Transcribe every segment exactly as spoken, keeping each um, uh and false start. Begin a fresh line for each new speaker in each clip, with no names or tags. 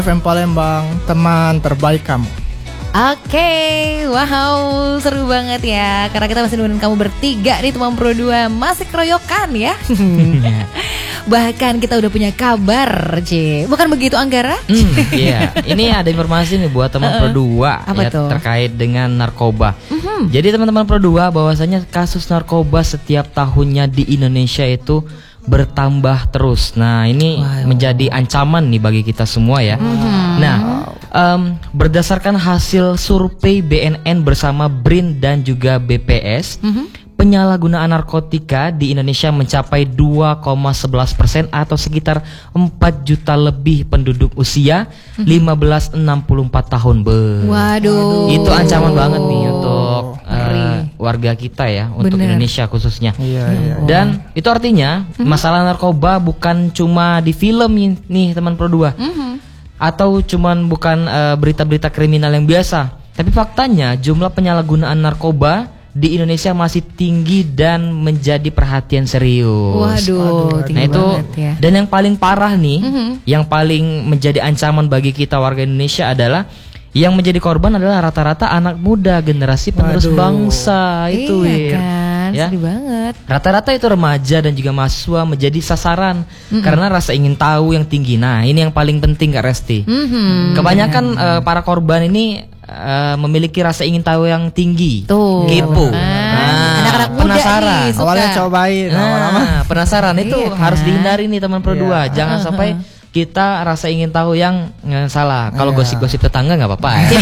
F M Palembang, teman terbaik kamu.
Oke, wow, seru banget ya. Karena kita masih nemenin kamu bertiga nih teman Pro dua. Masih keroyokan ya. Bahkan kita udah punya kabar, C. Bukan begitu, Anggara?
Hmm, iya, ini ada informasi nih buat teman Pro dua
Apa
ya,
tuh?
terkait dengan narkoba.
Mhm.
Jadi teman-teman Pro dua, bahwasanya kasus narkoba setiap tahunnya di Indonesia itu bertambah terus. Nah, ini
Wow.
menjadi ancaman nih bagi kita semua ya.
Mhm.
Nah, em, berdasarkan hasil survei B N N bersama B R I N dan juga B P S,
Mhm.
penyalahgunaan narkotika di Indonesia mencapai dua koma sebelas persen atau sekitar empat juta lebih penduduk usia lima belas sampai enam puluh empat tahun. Be.
Waduh.
Itu ancaman banget nih untuk
Ngeri.
uh, warga kita ya, untuk
Bener.
Indonesia khususnya.
Iya, iya.
Dan itu artinya masalah narkoba bukan cuma di film nih, nih teman Pro dua.
Mhm.
Atau cuman bukan uh, berita-berita kriminal yang biasa. Tapi faktanya jumlah penyalahgunaan narkoba di Indonesia masih tinggi dan menjadi perhatian serius.
Waduh, tinggi
Nah itu
banget ya.
dan yang paling parah nih,
Mhm.
yang paling menjadi ancaman bagi kita warga Indonesia adalah yang menjadi korban adalah rata-rata anak muda, generasi penerus
Waduh.
bangsa itu
Iya
Wir.
kan,
Ya.
sedih banget.
Rata-rata itu remaja dan juga mahasiswa menjadi sasaran karena rasa ingin tahu yang tinggi. Nah, ini yang paling penting Kak Resti.
Mhm.
Kebanyakan eh, para korban ini eh, memiliki rasa ingin tahu yang tinggi,
Tuh.
kepo,
Kan.
Nah,
Anak-anak muda
penasaran.
nih, suka.
Awalnya cobain, lama-lama.
Nah, penasaran itu
Iya kan?
harus dihindari nih teman Pro
Iya.
dua. Jangan sampai kita rasa ingin tahu yang eh, salah. Kalau
Iya.
gosip-gosip tetangga nggak apa-apa ya.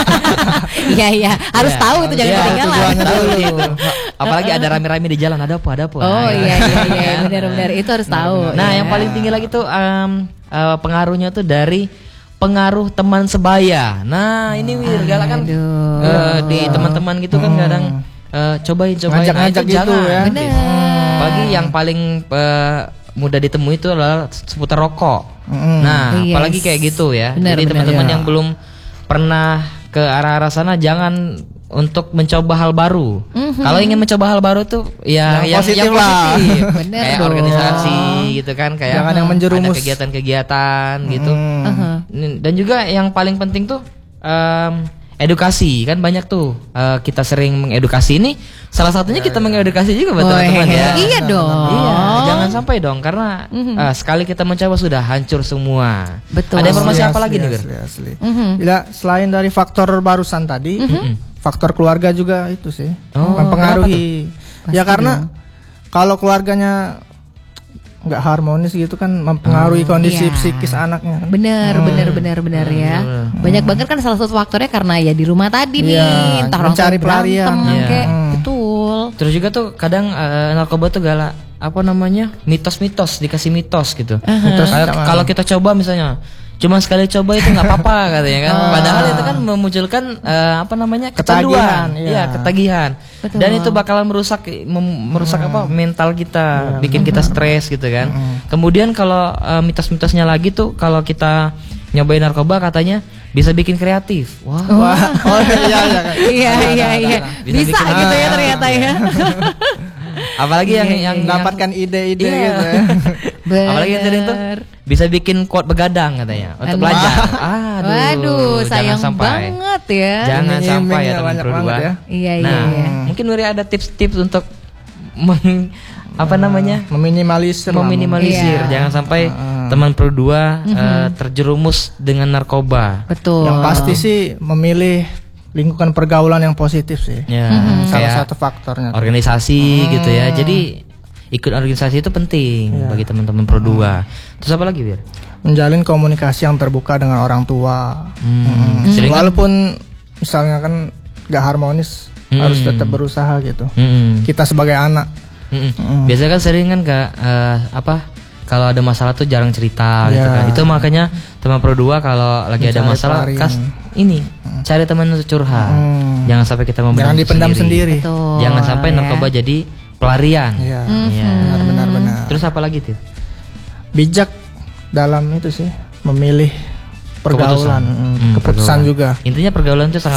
Iya iya, harus
Iya.
tahu itu jangan
Iya,
ketinggalan.
tujuannya
Tahu
dulu.
gitu. Apalagi ada rame-rame di jalan, ada apa, ada apa.
Oh
Nah,
iya
gitu.
iya iya, benar-benar itu harus tahu.
Nah,
Iya.
yang paling tinggi lagi tuh em, eh, pengaruhnya tuh dari pengaruh teman sebaya. Nah, ini Wir, galak kan
Aduh.
eh, di teman-teman gitu kan kadang eh, cobain cobain.
Ngajak-ngajak
Nah, itu
gitu
jangan.
ya.
Bener.
Bagi yang paling eh, mudah ditemui itu adalah seputar rokok.
Mm.
Nah,
Yes.
apalagi kayak gitu ya.
Benar,
Jadi
benar.
teman-teman
Iya.
yang belum pernah ke arah-arah sana jangan untuk mencoba hal baru.
Mhm.
Kalau ingin mencoba hal baru tuh ya
Yang
yang,
positif
yang
lah.
positif.
Bener
Kayak
dong.
organisasi gitu kan, kayak
Jangan yang menjerumus.
ada kegiatan-kegiatan gitu.
Mm.
Aha.
Dan juga yang paling penting tuh em, edukasi, kan banyak tuh eh, kita sering mengedukasi. Ini salah satunya kita mengedukasi juga buat
Wah,
teman-teman ya.
Iya dong.
Iya, jangan sampai dong karena
Mhm.
eh, sekali kita mencoba sudah hancur semua.
Betul.
Ada informasi
Asli,
apa lagi
asli,
nih, Bir?
asli, asli.
Mhm.
Ya, selain dari faktor barusan tadi, faktor keluarga juga itu sih
Oh,
mempengaruhi. Ya
Pasti
karena kalau keluarganya nggak harmonis gitu kan mempengaruhi kondisi
Iya.
psikis anaknya. Kan?
Bener, bener, bener, bener ya. Banyak banget kan salah satu faktornya karena ya di rumah tadi nih,
Iya,
entah orang
mencari
tua
pelarian.
berantem,
Iya.
kayak
Hmm.
betul.
Terus juga tuh kadang eh, narkoba tuh galak apa namanya mitos-mitos, dikasih mitos gitu.
Mitos
Kayak
sama-
kalau kita coba misalnya cuma sekali coba itu nggak apa-apa katanya kan. Padahal itu kan memunculkan eh, apa namanya
Ketagihan,
kecanduan,
iya.
iya ketagihan.
Betul.
Dan itu bakalan merusak mem- merusak apa mental kita, bikin kita stres gitu kan. Kemudian kalau eh, mitos-mitosnya lagi tuh kalau kita nyobain narkoba katanya bisa bikin kreatif. Wah.
Wah, oh iya iya.
Iya, iya, iya.
Bisa
Bisa
bikin-
gitu ya
Ah,
ternyata ya.
Apalagi yang yang
Mendapatkan ide-ide
Iya.
gitu ya.
Apalagi yang tadi itu
Bener.
bisa bikin quote begadang katanya untuk
Aduh.
belajar. Aduh,
Waduh, sayang
jangan sampai.
banget ya.
Jangan
Iming-imingnya
sampai ya teman
banyak
Pro
banget
dua.
ya.
Iya, iya,
Nah,
iya.
mungkin Wiri ada tips-tips untuk meng- apa namanya?
Meminimalisir. lah,
meminimalisir.
Iya.
Jangan sampai teman Pro dua eh, terjerumus dengan narkoba.
Betul.
Yang pasti sih memilih lingkungan pergaulan yang positif sih.
Ya,
Salah
kayak
satu faktornya.
organisasi gitu ya. Jadi ikut organisasi itu penting
Iya.
bagi teman-teman Pro dua. Terus apa lagi, Bir?
Menjalin komunikasi yang terbuka dengan orang tua.
Hmm,
Hmm.
sering kan-
Walaupun misalnya kan gak harmonis,
Hmm.
harus tetap berusaha gitu.
Mm-mm.
Kita sebagai anak.
Mm-mm. Biasanya kan sering kan Kak eh, apa kalau ada masalah tuh jarang cerita gitu
Ya.
kan. Itu makanya teman Pro dua kalau lagi ada
Mencari
masalah
pelarian.
kas ini cari teman untuk curhat.
Hmm.
Jangan sampai kita memendam
Jangan dipendam sendiri.
Betul.
Jangan sampai
ya.
narkoba jadi pelarian.
Iya.
Iya.
Benar benar benar.
Terus apa lagi tuh?
Bijak dalam itu sih memilih pergaulan,
Keputusan.
mm,
Hmm,
keputusan
pergaulan.
juga.
Intinya pergaulan itu sangat